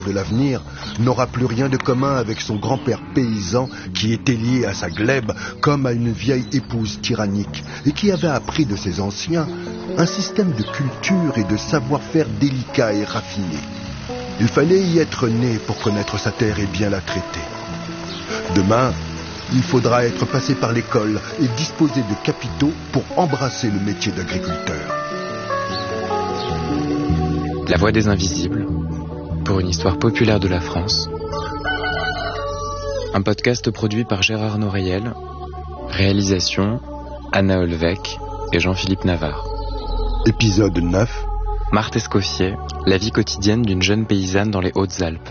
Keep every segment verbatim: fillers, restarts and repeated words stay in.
de l'avenir n'aura plus rien de commun avec son grand-père paysan qui était lié à sa glèbe comme à une vieille épouse tyrannique et qui avait appris de ses anciens un système de culture et de savoir-faire délicat et raffiné. Il fallait y être né pour connaître sa terre et bien la traiter. Demain, il faudra être passé par l'école et disposer de capitaux pour embrasser le métier d'agriculteur. La Voix des Invisibles, pour une histoire populaire de la France. Un podcast produit par Gérard Noreil, réalisation Anna Olvec et Jean-Philippe Navarre. Épisode neuf. Marthe Escoffier, la vie quotidienne d'une jeune paysanne dans les Hautes-Alpes.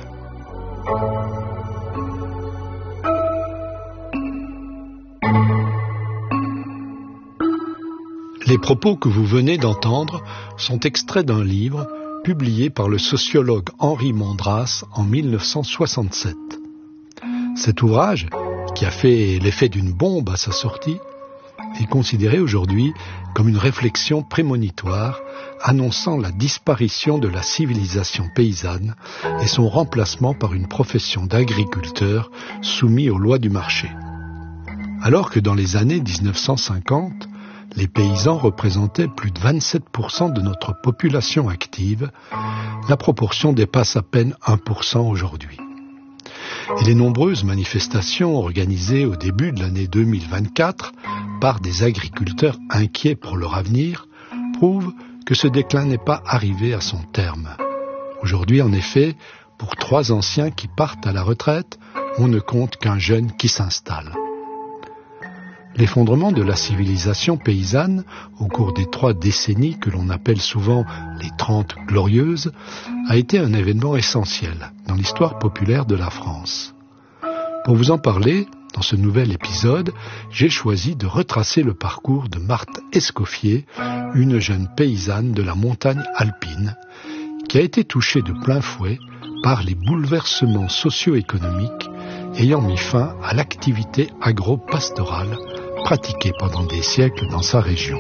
Les propos que vous venez d'entendre sont extraits d'un livre publié par le sociologue Henri Mondras en mille neuf cent soixante-sept. Cet ouvrage, qui a fait l'effet d'une bombe à sa sortie, est considéré aujourd'hui comme une réflexion prémonitoire annonçant la disparition de la civilisation paysanne et son remplacement par une profession d'agriculteur soumis aux lois du marché. Alors que dans les années dix-neuf cent cinquante, les paysans représentaient plus de vingt-sept pour cent de notre population active, la proportion dépasse à peine un pour cent aujourd'hui. Et les nombreuses manifestations organisées au début de l'année deux mille vingt-quatre par des agriculteurs inquiets pour leur avenir prouvent que ce déclin n'est pas arrivé à son terme. Aujourd'hui, en effet, pour trois anciens qui partent à la retraite, on ne compte qu'un jeune qui s'installe. L'effondrement de la civilisation paysanne au cours des trois décennies que l'on appelle souvent les Trente Glorieuses a été un événement essentiel dans l'histoire populaire de la France. Pour vous en parler, dans ce nouvel épisode, j'ai choisi de retracer le parcours de Marthe Escoffier, une jeune paysanne de la montagne alpine, qui a été touchée de plein fouet par les bouleversements socio-économiques ayant mis fin à l'activité agro-pastorale pratiquée pendant des siècles dans sa région.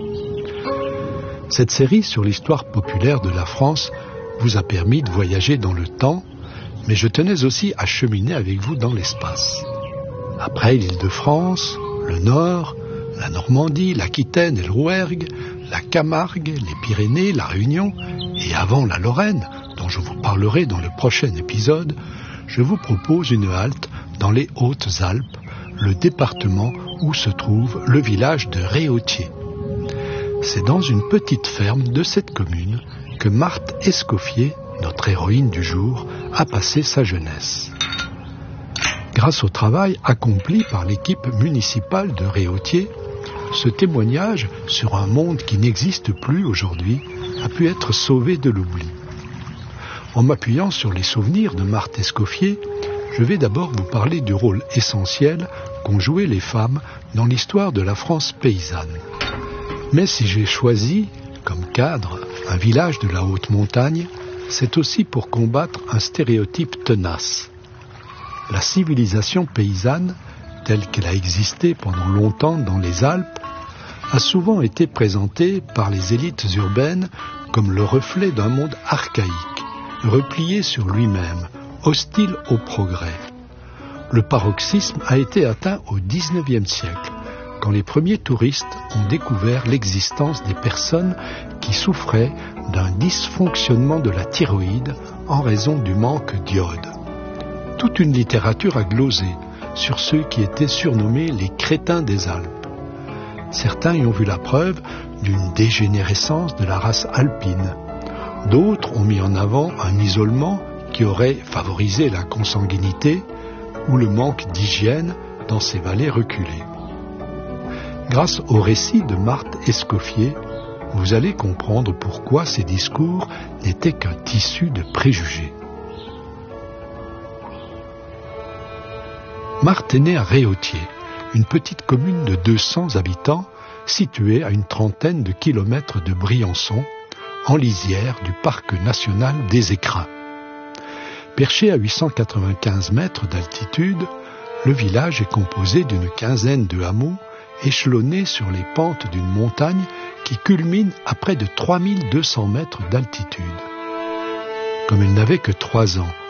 Cette série sur l'histoire populaire de la France vous a permis de voyager dans le temps, mais je tenais aussi à cheminer avec vous dans l'espace. Après l'Île-de-France, le Nord, la Normandie, l'Aquitaine et le Rouergue, la Camargue, les Pyrénées, la Réunion, et avant la Lorraine, dont je vous parlerai dans le prochain épisode, je vous propose une halte dans les Hautes-Alpes, le département où se trouve le village de Réautier. C'est dans une petite ferme de cette commune que Marthe Escoffier, notre héroïne du jour, a passé sa jeunesse. Grâce au travail accompli par l'équipe municipale de Réautier, ce témoignage sur un monde qui n'existe plus aujourd'hui a pu être sauvé de l'oubli. En m'appuyant sur les souvenirs de Marthe Escoffier, je vais d'abord vous parler du rôle essentiel qu'ont joué les femmes dans l'histoire de la France paysanne. Mais si j'ai choisi, comme cadre, un village de la haute montagne, c'est aussi pour combattre un stéréotype tenace. La civilisation paysanne, telle qu'elle a existé pendant longtemps dans les Alpes, a souvent été présentée par les élites urbaines comme le reflet d'un monde archaïque, replié sur lui-même, hostile au progrès. Le paroxysme a été atteint au dix-neuvième siècle, quand les premiers touristes ont découvert l'existence des personnes qui souffraient d'un dysfonctionnement de la thyroïde en raison du manque d'iode. Toute une littérature a glosé sur ceux qui étaient surnommés les crétins des Alpes. Certains y ont vu la preuve d'une dégénérescence de la race alpine. D'autres ont mis en avant un isolement qui aurait favorisé la consanguinité ou le manque d'hygiène dans ces vallées reculées. Grâce au récit de Marthe Escoffier, vous allez comprendre pourquoi ces discours n'étaient qu'un tissu de préjugés. Marthe est née à Réautier, une petite commune de deux cents habitants située à une trentaine de kilomètres de Briançon, en lisière du parc national des Écrins. Perché à huit cent quatre-vingt-quinze mètres d'altitude, le village est composé d'une quinzaine de hameaux échelonnés sur les pentes d'une montagne qui culmine à près de trois mille deux cents mètres d'altitude. comme elle n'avait que trois ans.